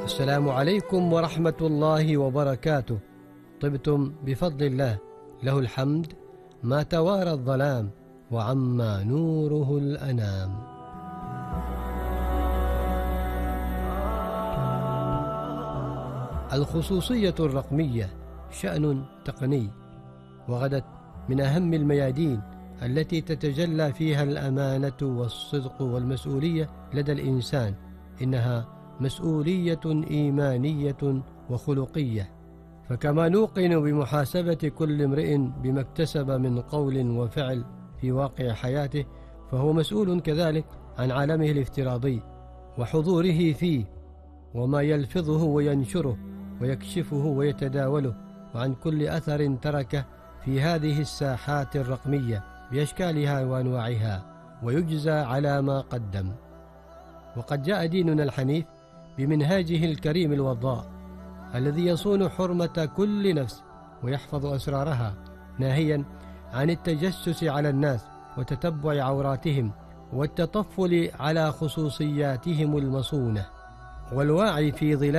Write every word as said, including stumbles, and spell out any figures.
السلام عليكم ورحمة الله وبركاته. طبتم بفضل الله، له الحمد ما توارى الظلام وعما نوره الأنام. الخصوصية الرقمية شأن تقني، وغدت من أهم الميادين التي تتجلى فيها الأمانة والصدق والمسؤولية لدى الإنسان. إنها مسؤولية إيمانية وخلقية، فكما نوقن بمحاسبة كل امرئ بما اكتسب من قول وفعل في واقع حياته، فهو مسؤول كذلك عن عالمه الافتراضي وحضوره فيه، وما يلفظه وينشره ويكشفه ويتداوله، وعن كل أثر تركه في هذه الساحات الرقمية بأشكالها وأنواعها، ويجزى على ما قدم. وقد جاء ديننا الحنيف بمنهاجه الكريم الوضاء الذي يصون حرمة كل نفس ويحفظ أسرارها، ناهيا عن التجسس على الناس وتتبع عوراتهم والتطفل على خصوصياتهم المصونة، والواعي في ظلال